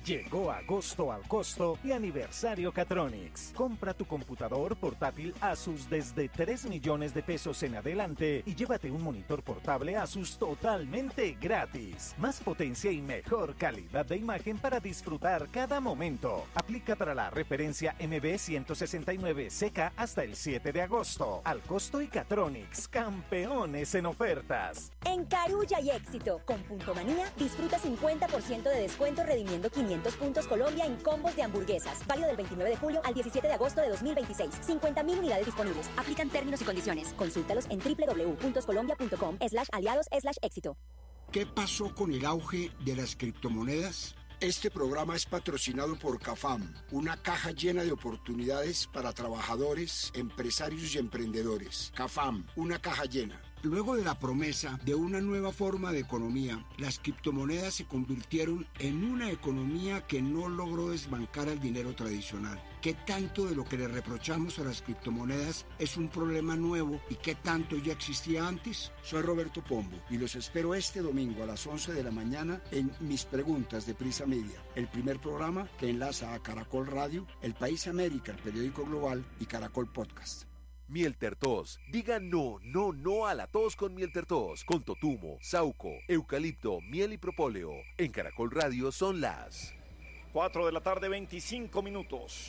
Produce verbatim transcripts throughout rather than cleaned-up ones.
Llegó agosto al costo y aniversario Catronics. Compra tu computador portátil Asus desde tres millones de pesos en adelante y llévate un monitor portable Asus totalmente gratis. Más potencia y mejor calidad de imagen para disfrutar cada momento. Aplica para la referencia M B ciento sesenta y nueve C K hasta el siete de agosto. Al costo y Catronics, campeones en ofertas. En Carulla y Éxito, con Punto Manía, disfruta cincuenta por ciento de descuento redimiendo quinientos puntos Colombia en combos de hamburguesas. Válido del veintinueve de julio al diecisiete de agosto de dos mil veintiséis. cincuenta mil unidades disponibles. Aplican términos y condiciones. Consúltalos en doble u doble u doble u punto colombia punto com slash aliados slash éxito. ¿Qué pasó con el auge de las criptomonedas? Este programa es patrocinado por CAFAM, una caja llena de oportunidades para trabajadores, empresarios y emprendedores. CAFAM, una caja llena. Luego de la promesa de una nueva forma de economía, las criptomonedas se convirtieron en una economía que no logró desbancar al dinero tradicional. ¿Qué tanto de lo que le reprochamos a las criptomonedas es un problema nuevo y qué tanto ya existía antes? Soy Roberto Pombo y los espero este domingo a las once de la mañana en Mis Preguntas de Prisa Media, el primer programa que enlaza a Caracol Radio, El País América, el periódico global y Caracol Podcast. Mielter Tos. Diga no, no, no a la tos con Mielter Tos. Con totumo, sauco, eucalipto, miel y propóleo. En Caracol Radio son las cuatro de la tarde, veinticinco minutos.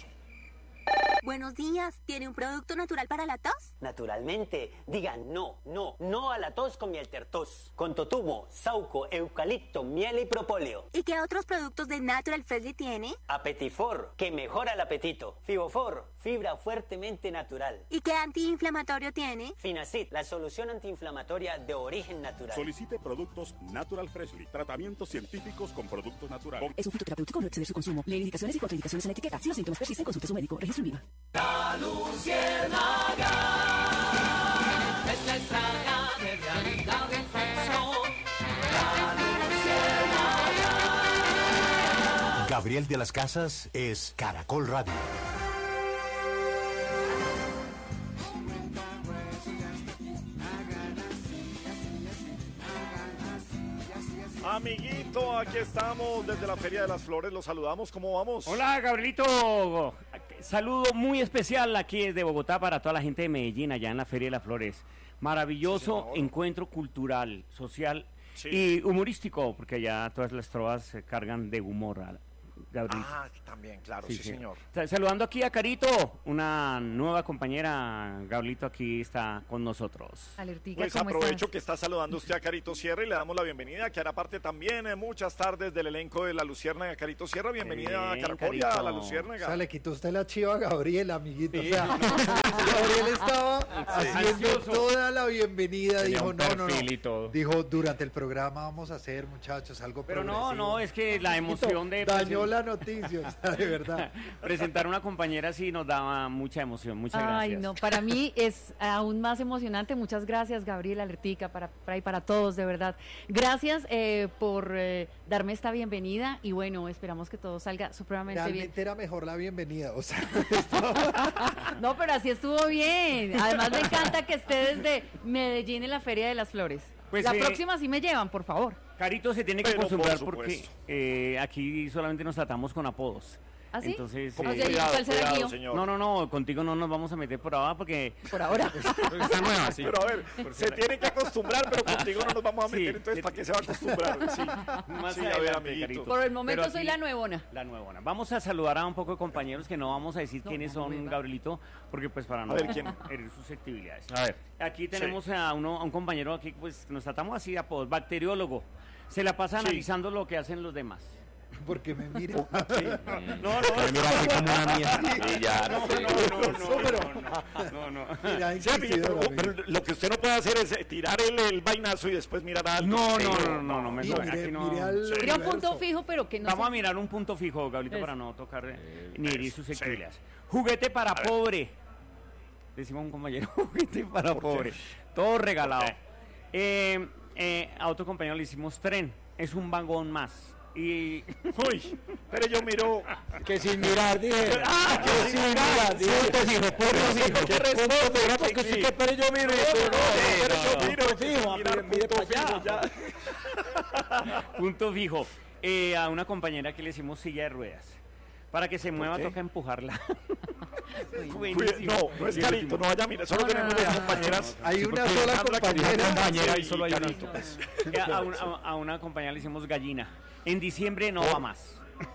Buenos días, ¿tiene un producto natural para la tos? Naturalmente, digan no, no, no a la tos con Mielter Tos. Con totumo, sauco, eucalipto, miel y propóleo. ¿Y qué otros productos de Natural Freshly tiene? Apetifor, que mejora el apetito. Fibofor, fibra fuertemente natural. ¿Y qué antiinflamatorio tiene? Finacid, la solución antiinflamatoria de origen natural. Solicite productos Natural Freshly, tratamientos científicos con productos naturales. Es un fitoterapéutico, no exceder su consumo. Lee indicaciones y contraindicaciones en la etiqueta. Si los síntomas persisten, consulte a su médico. Registro en Viva. La luciérnaga es la estrella de realidad del sexo. La luciérnaga. Gabriel de las Casas es Caracol Radio. Amiguito, aquí estamos desde la Feria de las Flores, los saludamos, ¿cómo vamos? Hola, Gabrielito, saludo muy especial aquí desde Bogotá para toda la gente de Medellín, allá en la Feria de las Flores. Maravilloso sí, encuentro cultural, social sí. y humorístico, porque allá todas las trovas se cargan de humor. Gabriel. Ah, también, claro, sí, sí, sí señor. Saludando aquí a Carito, una nueva compañera, Gabrielito, aquí está con nosotros. Alertica, pues ¿cómo aprovecho estás? Que está saludando usted a Carito Sierra y le damos la bienvenida, que hará parte también en muchas tardes del elenco de La Luciérnaga. Carito Sierra, bienvenida bien, a Caracol y a La Luciérnaga. O sea, le quitó usted la chiva a Gabriel, amiguito. Sí. O sea, Gabriel estaba sí. haciendo Ansioso. toda la bienvenida, Tenía dijo, no, no, no. Dijo, durante el programa vamos a hacer, muchachos, algo Pero progresivo. no, no, es que la emoción de... Dañó la noticia, o sea, de verdad. Presentar a una compañera sí nos daba mucha emoción, muchas gracias. Ay, no, para mí es aún más emocionante. Muchas gracias, Gabriel, Alertica, para, para, y para todos, de verdad. Gracias eh, por eh, darme esta bienvenida y bueno, esperamos que todo salga supremamente bien. Realmente era mejor la bienvenida, o sea. No, pero así estuvo bien. Además me encanta que esté desde Medellín en la Feria de las Flores. Pues, la eh, próxima sí me llevan, por favor. Carito se tiene que Pero acostumbrar por porque eh, aquí solamente nos tratamos con apodos. ¿Ah, sí? Entonces, eh, cuidado, cuidado, señor. No, no, no, contigo no nos vamos a meter por ahora porque... Por ahora. Está nueva, sí. Pero a ver, se tiene que acostumbrar, pero contigo no nos vamos a meter, sí. Entonces, ¿para qué se va a acostumbrar? Sí, Más sí adelante, a ver, amiguito. Por el momento aquí, soy la nuevona. La nuevona. Vamos a saludar a un poco de compañeros que no vamos a decir no, quiénes no, son, no, Gabrielito, porque pues para no ver, ¿quién? herir susceptibilidades. A ver. Aquí tenemos sí. a, uno, a un compañero aquí, pues nos tratamos así de apodos, bacteriólogo. Se la pasa sí. analizando lo que hacen los demás. Porque me mira. Sí. No, no, no. Me mira así como una mía. Sí, ya. No, no, no, no, no, no. Mira, sí, pero, pero lo que usted no puede hacer es tirar el, el vainazo y después mirar a algo. No, no, no, no, no, me mire, aquí no. Mire, al mire un punto fijo, pero que no. Vamos se... a mirar un punto fijo, Gabrielito, para no tocar eh, ni herir susceptibilidades. Sí. Juguete para pobre. Decimos un compañero, juguete para pobre. Todo regalado. Eh, eh, a otro compañero le hicimos tren. Es un vagón más. Y... Uy, pero yo miro... Que sin mirar, dije. Ah, que sin mirar. Punto fijo, punto fijo. ¿Qué responde? Porque sí que pero yo miro. Pero yo miro. Mire para allá. Punto fijo. Eh, a una compañera que le hicimos silla de ruedas. Para que se mueva toca empujarla. No, no es Carito, no vaya a mirar, solo no, tenemos no, no, compañeras. Hay una sola compañera, compañera y solo hay una. A, un, a, a una compañera le hicimos gallina. En diciembre no va más.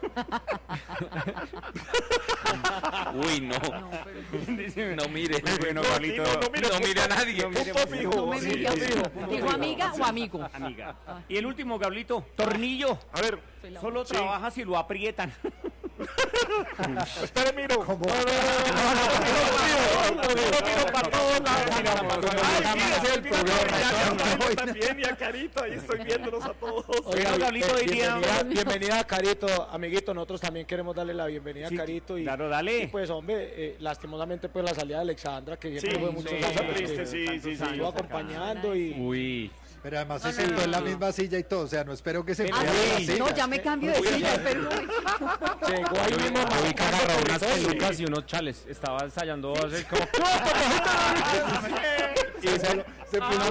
Uy, no. No mire. Bueno, Pablito, no, no, mire, no mire a nadie. No me mire a fijo. ¿Dijo amiga o amigo? Amiga. Y el último, Gablito, tornillo. A ver. Solo sí. Trabaja si lo aprietan. Espere, miro. ¿Cómo? No, no, no, no, miro para todos lados. También y a Carito, ahí estoy viéndolos a todos. Oiga, Gablito, bienvenida, bienvenida a Carito, amiguito. Nosotros también queremos darle la bienvenida sí, a Carito. Y, claro, dale. Y pues, hombre, eh, lastimosamente, pues la salida de Alexandra, que siempre sí, fue mucho sí, más triste, sí, sí, sí. Estuvo acompañando y. Uy. Pero además se sentó en la misma silla y todo, o sea, no espero que se ah, sí. No, ya me cambio de silla, pero llegó ahí mismo, vi que agarró unas pelucas y unos chales, estaba ensayando a hacer como y se, se puso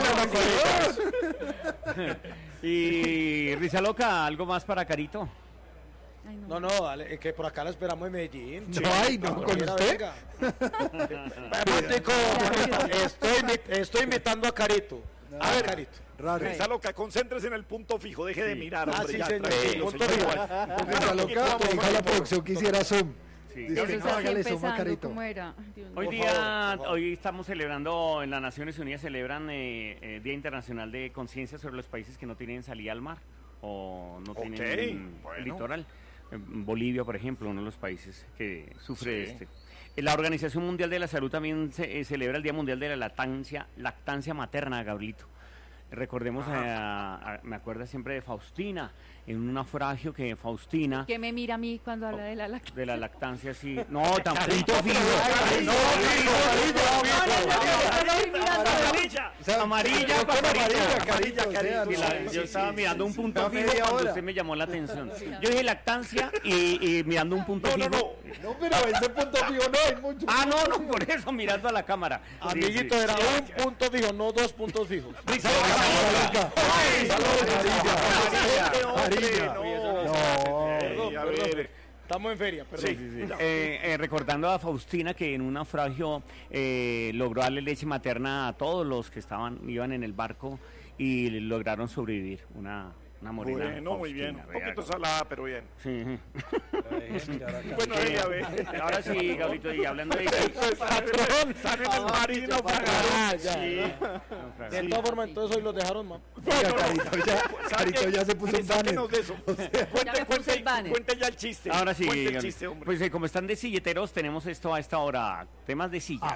a y Risa Loca, ¿algo más para Carito? Ay, no, no, no dale, es que por acá la esperamos en Medellín. No, ay, no, no con usted. estoy, estoy invitando a Carito. A ver, Carito. Risa Loca, concéntrese en el punto fijo, deje sí. de mirar, hombre. Ah, sí, ya, señor. Tranquilo, punto fijo. Risa Loca, te dijo la producción que hiciera Zoom. Sí. Dice, no, hágale Zoom a Carito. ¿Cómo era? Hoy día, por favor, por favor. Hoy estamos celebrando, en las Naciones Unidas celebran eh, eh, Día Internacional de Conciencia sobre los países que no tienen salida al mar o no okay. tienen bueno. litoral. Bolivia, por ejemplo, uno de los países que sufre sí. este. La Organización Mundial de la Salud también se, eh, celebra el Día Mundial de la Lactancia, lactancia materna, Gabrielito. Recordemos, a, a, me acuerdo siempre de Faustina, en un naufragio que Faustina... ¿Qué me mira a mí cuando habla de la lactancia? De la lactancia, sí. No, tampoco fijo. No, amarilla, amarilla, yo estaba mirando un punto fijo cuando usted me llamó la atención. Yo dije lactancia y, y mirando un punto fijo. No, no, no, no, pero ese punto fijo no hay mucho. Ah, no, no, por eso, mirando a la cámara. Amiguito, era un punto fijo, no dos puntos fijos. A ver, estamos en feria, perdón. Sí, sí, sí. Eh, eh, recordando a Faustina que en un naufragio eh, logró darle leche materna a todos los que estaban iban en el barco y lograron sobrevivir. Una Una morena. Bueno, Faustina, muy bien. Un poquito salada, pero bien. Sí. Bueno, ahí a ver. Ahora sí, Gabrielito, y hablando de... Sale el marino ah, ya. Sí. De todas formas, entonces hoy los dejaron más. Oiga, Carito, ya, Carito ya se puso un banner. De eso. Cuente, cuente, cuente ya el chiste. Ahora sí, el chiste, hombre. Pues eh, como están de silleteros, tenemos esto a esta hora. Temas de silla.